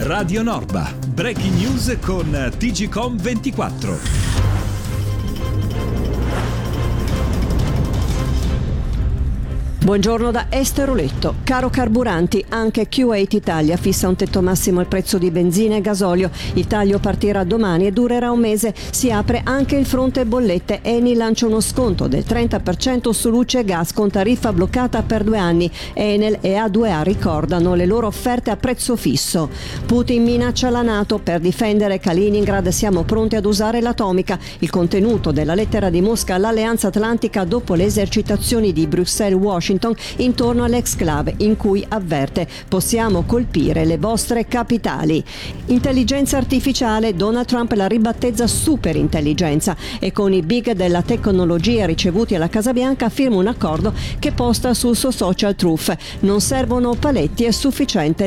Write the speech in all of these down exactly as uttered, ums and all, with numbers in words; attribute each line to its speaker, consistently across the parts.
Speaker 1: Radio Norba, breaking news con T G C O M ventiquattro.
Speaker 2: Buongiorno da Esther Oletto. Caro carburanti, anche Q otto Italia fissa un tetto massimo al prezzo di benzina e gasolio. Il taglio partirà domani e durerà un mese. Si apre anche il fronte bollette. Eni lancia uno sconto del trenta per cento su luce e gas con tariffa bloccata per due anni. Enel e A due A ricordano le loro offerte a prezzo fisso. Putin minaccia la NATO. Per difendere Kaliningrad siamo pronti ad usare l'atomica. Il contenuto della lettera di Mosca all'Alleanza Atlantica dopo le esercitazioni di Bruxelles-Washington intorno all'exclave, in cui avverte: possiamo colpire le vostre capitali. Intelligenza artificiale, Donald Trump la ribattezza superintelligenza e con i big della tecnologia ricevuti alla Casa Bianca firma un accordo che posta sul suo social Truth: non servono paletti, è sufficiente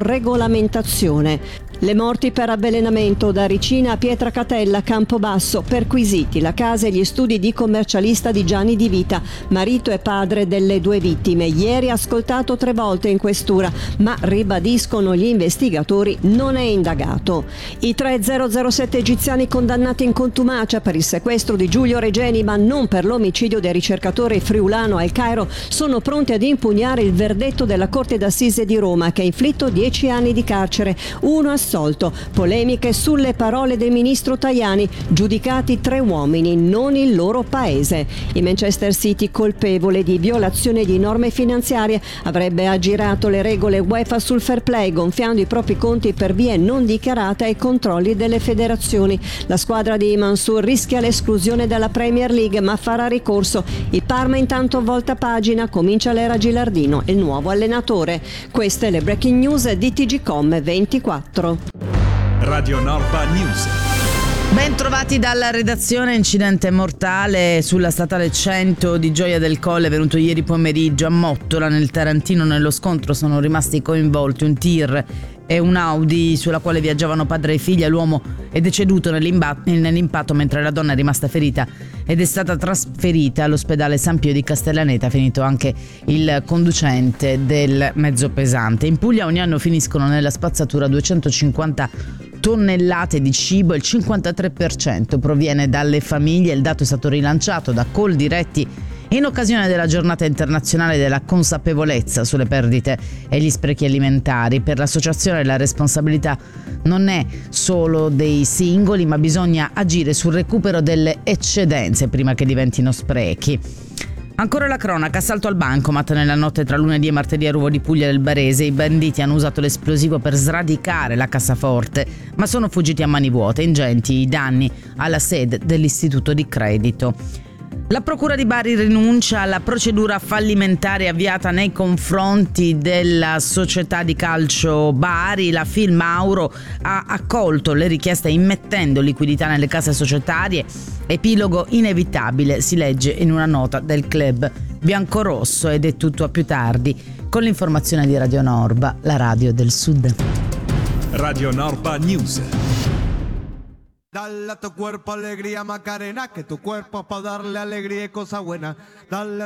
Speaker 2: l'autoregolamentazione. Le morti per avvelenamento da Ricina a Pietracatella, Campobasso, perquisiti la casa e gli studi di commercialista di Gianni Di Vita, marito e padre delle due vittime. Ieri ascoltato tre volte in questura, ma ribadiscono gli investigatori non è indagato. I tre zero zero sette egiziani condannati in contumacia per il sequestro di Giulio Regeni, ma non per l'omicidio del ricercatore friulano al Cairo, sono pronti ad impugnare il verdetto della Corte d'Assise di Roma che ha inflitto dieci anni di carcere. Uno assolto. Polemiche sulle parole del ministro Tajani, giudicati tre uomini, non il loro paese. Il Manchester City, colpevole di violazione di norme finanziarie, avrebbe aggirato le regole UEFA sul fair play, gonfiando i propri conti per vie non dichiarate ai controlli delle federazioni. La squadra di Mansour rischia l'esclusione dalla Premier League, ma farà ricorso. Il Parma intanto volta pagina, comincia l'era Gilardino, il nuovo allenatore. Queste le breaking news di T G C O M ventiquattro.
Speaker 1: Radio Norba News.
Speaker 3: Ben trovati dalla redazione. Incidente mortale sulla statale cento di Gioia del Colle venuto ieri pomeriggio a Mottola nel Tarantino. Nello scontro sono rimasti coinvolti un tir e un Audi sulla quale viaggiavano padre e figlia. L'uomo è deceduto nell'impatto mentre la donna è rimasta ferita ed è stata trasferita all'ospedale San Pio di Castellaneta, finito anche il conducente del mezzo pesante. In Puglia ogni anno finiscono nella spazzatura duecentocinquanta tonnellate di cibo, il cinquantatré per cento proviene dalle famiglie. Il dato è stato rilanciato da Coldiretti in occasione della giornata internazionale della consapevolezza sulle perdite e gli sprechi alimentari. Per l'associazione la responsabilità non è solo dei singoli, ma bisogna agire sul recupero delle eccedenze prima che diventino sprechi. Ancora la cronaca, assalto al bancomat nella notte tra lunedì e martedì a Ruvo di Puglia del Barese. I banditi hanno usato l'esplosivo per sradicare la cassaforte, ma sono fuggiti a mani vuote. Ingenti i danni alla sede dell'istituto di credito. La Procura di Bari rinuncia alla procedura fallimentare avviata nei confronti della società di calcio Bari. La Filmauro ha accolto le richieste immettendo liquidità nelle casse societarie. Epilogo inevitabile, si legge in una nota del club biancorosso. Ed è tutto, a più tardi con l'informazione di Radio Norba, la radio del Sud.
Speaker 1: Radio Norba News.
Speaker 4: Dale a tu cuerpo alegría Macarena, que tu cuerpo es para darle alegría y cosas buenas. Dale